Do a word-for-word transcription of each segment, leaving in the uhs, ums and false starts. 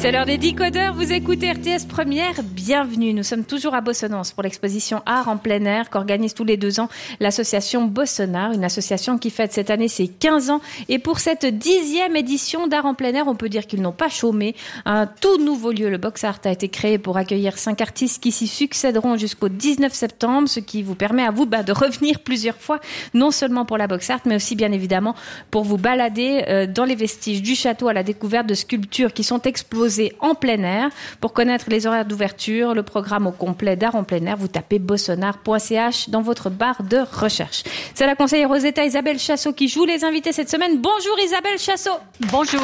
C'est l'heure des décodeurs, vous écoutez R T S Première, bienvenue. Nous sommes toujours à Bossonance pour l'exposition Art en plein air qu'organise tous les deux ans l'association Bossonart, une association qui fête cette année ses quinze ans. Et pour cette dixième édition d'Art en plein air, on peut dire qu'ils n'ont pas chômé. Un tout nouveau lieu, le Box Art, a été créé pour accueillir cinq artistes qui s'y succéderont jusqu'au dix-neuf septembre, ce qui vous permet à vous bah, de revenir plusieurs fois, non seulement pour la Box Art, mais aussi bien évidemment pour vous balader euh, dans les vestiges du château à la découverte de sculptures qui sont exposées en plein air. Pour connaître les horaires d'ouverture, le programme au complet d'Art en plein air, vous tapez bossonart point c h dans votre barre de recherche. C'est la conseillère aux États Isabelle Chassot qui joue les invités cette semaine. Bonjour Isabelle Chassot. Bonjour.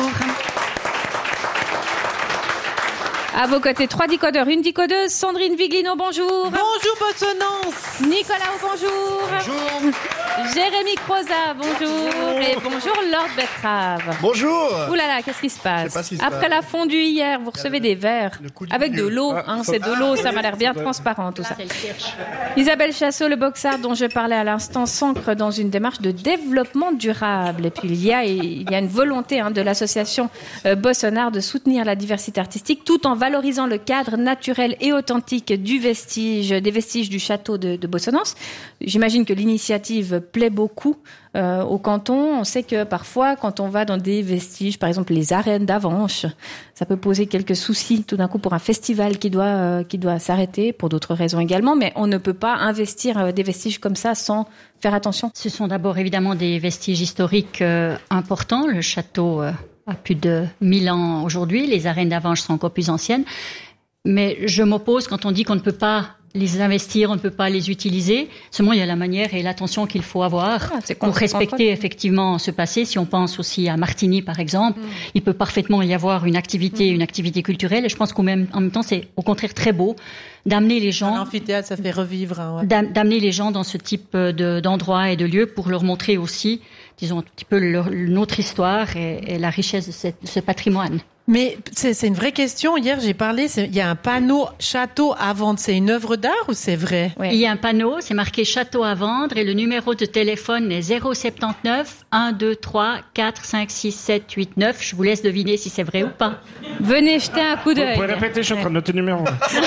À vos côtés, trois décodeurs, une décodeuse. Sandrine Viglino, bonjour. Bonjour Bossonance. Nicolas, bonjour. Bonjour. Jérémy Croza, bonjour. bonjour. Et bonjour Lord Betrave. Bonjour. Ouh là là, qu'est-ce qui se passe? Pas ce qui se Après passe. la fondue hier, vous recevez des verres avec de l'eau. Ah, Hein, c'est de l'eau, ça m'a l'air bien transparent tout ça. Isabelle Chassot, le Box Art dont je parlais à l'instant, s'ancre dans une démarche de développement durable. Et puis il y a, il y a une volonté hein, de l'association euh, Bossonart de soutenir la diversité artistique tout en valorisant le cadre naturel et authentique du vestige, des vestiges du château de, de Bossonance. J'imagine que l'initiative plaît beaucoup euh, au canton. On sait que parfois, quand on va dans des vestiges, par exemple les arènes d'Avanches, ça peut poser quelques soucis tout d'un coup pour un festival qui doit euh, qui doit s'arrêter, pour d'autres raisons également. Mais on ne peut pas investir euh, des vestiges comme ça sans faire attention. Ce sont d'abord évidemment des vestiges historiques euh, importants. Le château euh, a plus de mille ans aujourd'hui. Les arènes d'Avanches sont encore plus anciennes. Mais je m'oppose quand on dit qu'on ne peut pas les investir, on ne peut pas les utiliser. Seulement, il y a la manière et l'attention qu'il faut avoir ah, pour respecter effectivement ce passé. Si on pense aussi à Martigny, par exemple, mm. il peut parfaitement y avoir une activité, mm. une activité culturelle. Et je pense qu'en même, en même temps, c'est au contraire très beau d'amener les gens. Un amphithéâtre, ça fait revivre. Hein, ouais. D'amener les gens dans ce type de, d'endroits et de lieux pour leur montrer aussi, disons, un petit peu leur, notre histoire et, et la richesse de, cette, de ce patrimoine. Mais c'est, c'est une vraie question. Hier, j'ai parlé, il y a un panneau château à vendre. C'est une œuvre d'art ou c'est vrai? Oui. Il y a un panneau, c'est marqué château à vendre et le numéro de téléphone est zéro soixante-dix-neuf un deux trois quatre cinq six sept huit neuf. Je vous laisse deviner si c'est vrai ou pas. Venez jeter un coup d'œil. Vous pouvez répéter, je suis en train de noter le numéro.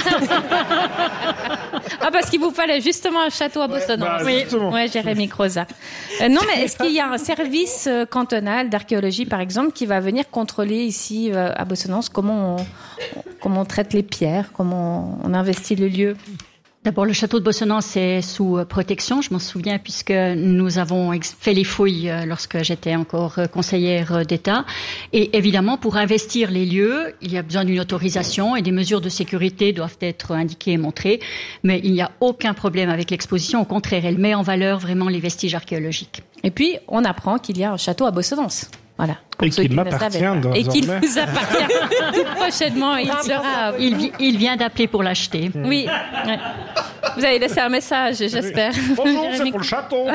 Ah, parce qu'il vous fallait justement un château à Bossonance. Ouais, bah, oui, ouais, Jérémy Croza. Euh, non, mais est-ce qu'il y a un service euh, cantonal d'archéologie, par exemple, qui va venir contrôler ici euh, à Bossonance comment on, comment on traite les pierres, comment on investit le lieu? D'abord, le château de Bossonance est sous protection, je m'en souviens, puisque nous avons fait les fouilles lorsque j'étais encore conseillère d'État. Et évidemment, pour investir les lieux, il y a besoin d'une autorisation et des mesures de sécurité doivent être indiquées et montrées. Mais il n'y a aucun problème avec l'exposition. Au contraire, elle met en valeur vraiment les vestiges archéologiques. Et puis, on apprend qu'il y a un château à Bossonance. Voilà. Et qui m'appartient Et qu'il vous appartient. Tout prochainement, il sera. Il, vi- il vient d'appeler pour l'acheter. Oui. Ouais. Vous avez laissé un message, j'espère. Bonjour, c'est pour le château.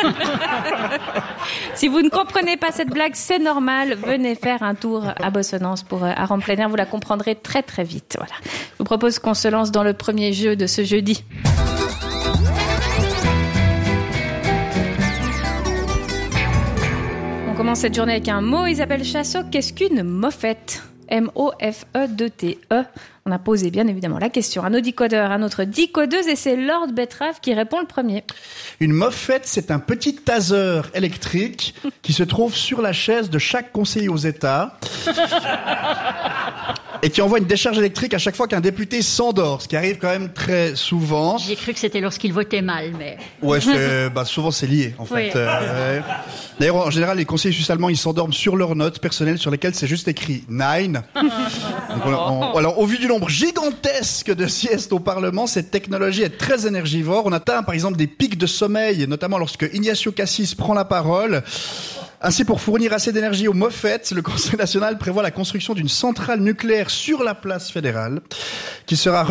Si vous ne comprenez pas cette blague, c'est normal. Venez faire un tour à Bossonance pour euh, Art en plein air. Vous la comprendrez très très vite. Voilà. Je vous propose qu'on se lance dans le premier jeu de ce jeudi. On commence cette journée avec un mot. Isabelle Chassot, qu'est-ce qu'une moffette? M O F E deux T E. On a posé bien évidemment la question à nos décodeurs, à notre décodeuse, et c'est Lord Betrave qui répond le premier. Une moffette, c'est un petit taser électrique qui se trouve sur la chaise de chaque conseiller aux États et qui envoie une décharge électrique à chaque fois qu'un député s'endort, ce qui arrive quand même très souvent. J'ai cru que c'était lorsqu'il votait mal, mais... Ouais, c'est, bah, souvent c'est lié, en fait. Oui. Euh, d'ailleurs, en général, les conseillers suisses allemands, ils s'endorment sur leurs notes personnelles sur lesquelles c'est juste écrit nine. Donc, on, on, alors, au vu du nombre gigantesque de siestes au Parlement, cette technologie est très énergivore. On atteint, par exemple, des pics de sommeil, notamment lorsque Ignacio Cassis prend la parole. Ainsi, pour fournir assez d'énergie aux moffettes, le Conseil national prévoit la construction d'une centrale nucléaire sur la place fédérale, qui sera